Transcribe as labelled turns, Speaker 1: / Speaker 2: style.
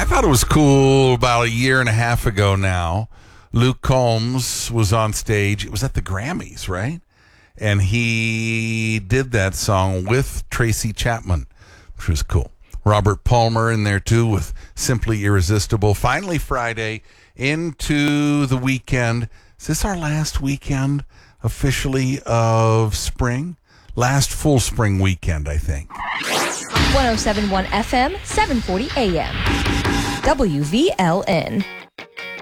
Speaker 1: I thought it was cool about a year and a half ago now. Luke Combs was on stage. It was at the Grammys, right? And he did that song with Tracy Chapman, which was cool. Robert Palmer in there too with Simply Irresistible. Finally Friday into the weekend. Is this our last weekend officially of spring? Last full spring weekend, I think.
Speaker 2: 107.1 FM, 740 AM. WVLN.